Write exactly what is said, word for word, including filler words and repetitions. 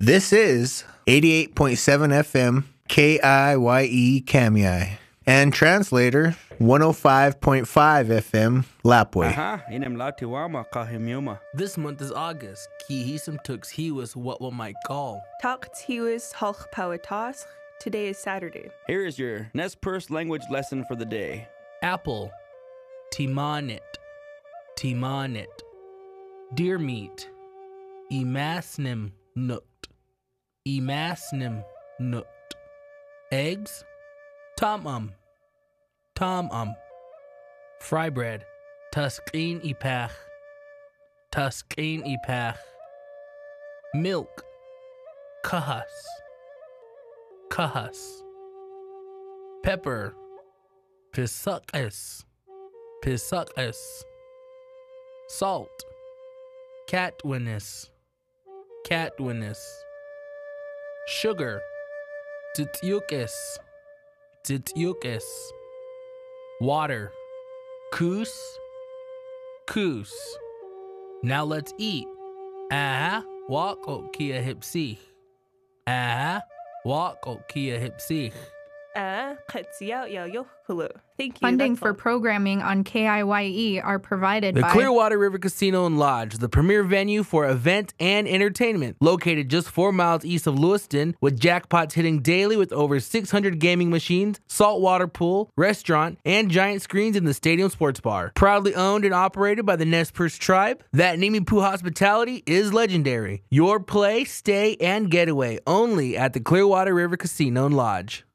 This is eighty-eight point seven F M K I Y E Kamiyai and translator one oh five point five F M Lapway. Aha, inem latiwama kahimiuma. This month is August. Ki hisum tux hiwas what one might call. Talks hiwas halch pawatas. Today is Saturday. Here is your Nez Perce language lesson for the day. Apple. Timanit. Timanit. Deer meat. Emasnim nut. Emasnim nut. Eggs. Tom-um. Tom-um. Fry bread. Tuskin ipach. Tuskin ipach. Milk. Kahas. Kahas. Pepper. Pisukis. Pisukis. Salt. Catwinnis. Catwinnis. Sugar. Tityukis. Tityukis. Water. Koos. Koos. Now let's eat. Ah, walk o kia hipsich. Ah, walk o kia hipsich. Ah, katsiao yao yohulu. Thank you. Funding that's for all. programming on K I Y E are provided The by Clearwater River Casino and Lodge, the premier venue for event and entertainment, located just four miles east of Lewiston, with jackpots hitting daily with over six hundred gaming machines, saltwater pool, restaurant, and giant screens in the stadium sports bar. Proudly owned and operated by the Nez Perce tribe, that Nimipu hospitality is legendary. Your play, stay, and getaway only at the Clearwater River Casino and Lodge.